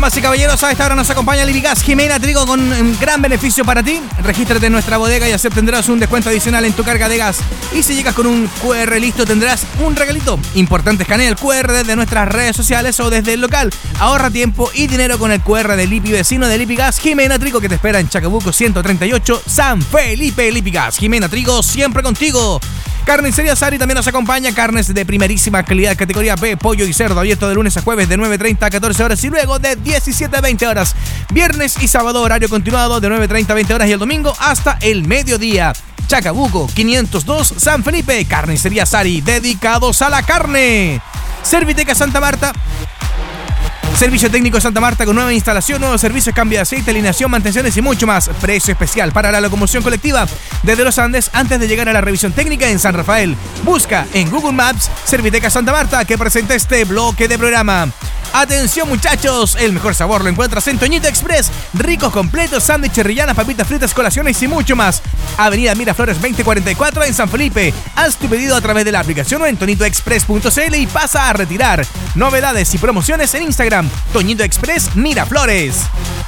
Damas y caballeros, a esta hora nos acompaña Lipigas Jimena Trigo con un gran beneficio para ti. Regístrate en nuestra bodega y así obtendrás un descuento adicional en tu carga de gas. Y si llegas con un QR listo, tendrás un regalito. Importante, escanea el QR desde nuestras redes sociales o desde el local. Ahorra tiempo y dinero con el QR de Lipi Vecino de Lipigas Jimena Trigo, que te espera en Chacabuco 138, San Felipe. Lipigas Jimena Trigo, siempre contigo. Carnicería Sari también nos acompaña. Carnes de primerísima calidad, categoría B, pollo y cerdo, abierto de lunes a jueves de 9:30 a 14 horas y luego de 17 a 20 horas. Viernes y sábado horario continuado de 9:30 a 20 horas y el domingo hasta el mediodía. Chacabuco 502 San Felipe. Carnicería Sari, dedicados a la carne. Serviteca Santa Marta. Servicio técnico Santa Marta con nueva instalación, nuevos servicios, cambio de aceite, alineación, mantenciones y mucho más. Precio especial para la locomoción colectiva desde los Andes antes de llegar a la revisión técnica en San Rafael. Busca en Google Maps Serviteca Santa Marta, que presenta este bloque de programa. Atención muchachos, el mejor sabor lo encuentras en Toñito Express. Ricos completos, sándwiches, rillanas, papitas fritas, colaciones y mucho más. Avenida Miraflores 2044 en San Felipe. Haz tu pedido a través de la aplicación o en tonitoexpress.cl y pasa a retirar. Novedades y promociones en Instagram, Toñito Express Miraflores.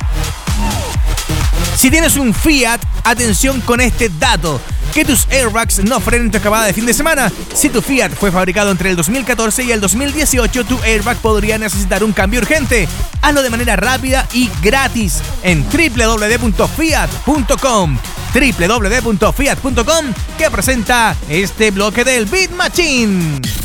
Si tienes un Fiat, atención con este dato: que tus airbags no frenen tu escapada de fin de semana. Si tu Fiat fue fabricado entre el 2014 y el 2018, tu airbag podría necesitar un cambio urgente. Hazlo de manera rápida y gratis en www.fiat.com. www.fiat.com, que presenta este bloque del Beat Machine.